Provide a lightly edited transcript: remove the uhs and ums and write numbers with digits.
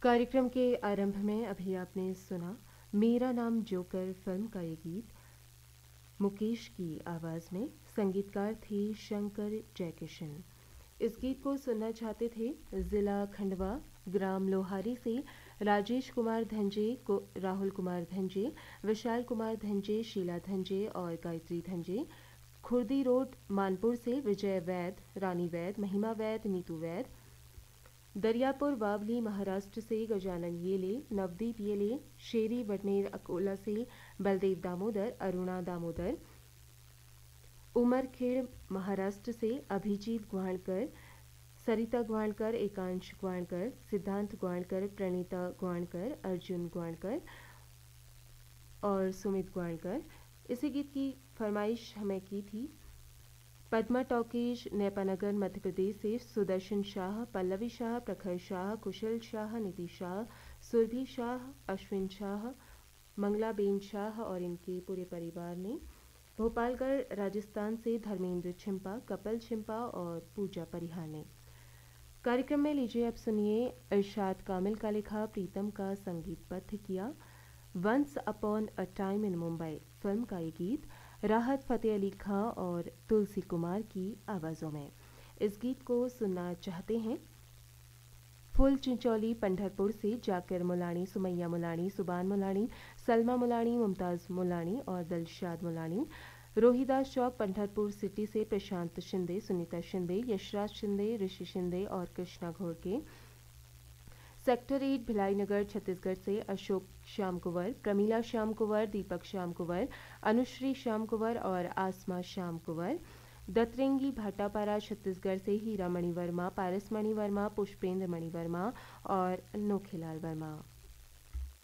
कार्यक्रम के आरंभ में अभी आपने सुना मेरा नाम जोकर फिल्म का ये गीत मुकेश की आवाज़ में। संगीतकार थे शंकर जयकिशन। इस गीत को सुनना चाहते थे ज़िला खंडवा ग्राम लोहारी से राजेश कुमार धंजे, राहुल कुमार धंजे, विशाल कुमार धंजे, शीला धंजे और गायत्री धंजे। खुर्दी रोड मानपुर से विजय वैद, रानी वैद, महिमा वैद, नीतू वैद। दरियापुर वावली महाराष्ट्र से गजानन येले, नवदीप येले। शेरी वडनेर अकोला से बलदेव दामोदर, अरुणा दामोदर। उमरखेड़ महाराष्ट्र से अभिजीत ग्वाणकर, सरिता ग्वाणकर, एकांश ग्वाणकर, सिद्धांत ग्वाणकर, प्रणीता ग्वाणकर, अर्जुन ग्वाणकर और सुमित ग्वाणकर। इसी गीत की फरमाइश हमें की थी पद्मा टॉकीज नेपानगर मध्य प्रदेश से सुदर्शन शाह, पल्लवी शाह, प्रखर शाह, कुशल शाह, नीति शाह, सुरभि शाह, अश्विन शाह, मंगलाबेन शाह और इनके पूरे परिवार ने। भोपालगढ़ राजस्थान से धर्मेंद्र छिंपा, कपिल छिंपा और पूजा परिहार ने। कार्यक्रम में लीजिए अब सुनिए इरशाद कामिल का लिखा प्रीतम का संगीतबद्ध किया once upon a time in Mumbai film का ये गीत राहत फ़तेह अली खां और तुलसी कुमार की आवाज़ों में। इस गीत को सुनना चाहते हैं फुल चिंचौली पंढरपुर से जाकिर मुलानी, सुमैया मुलानी, सुबान मुलानी, सलमा मुलानी, मुमताज़ मुलानी और दिलशाद मुलानी। रोहिदास चौक पंढरपुर सिटी से प्रशांत शिंदे, सुनीता शिंदे, यशराज शिंदे, ऋषि शिंदे और कृष्णा घोड़के। सेक्टर 8 भिलाई नगर छत्तीसगढ़ से अशोक श्याम कुंवर, प्रमीला श्याम कुंवर, दीपक श्याम कुंवर, अनुश्री श्याम कुंवर और आसमा श्याम कुंवर। दतरेंगी भाटापारा छत्तीसगढ़ से हीरा मणि वर्मा, पारस मणि वर्मा, पुष्पेंद्र मणि वर्मा और नोखीलाल वर्मा।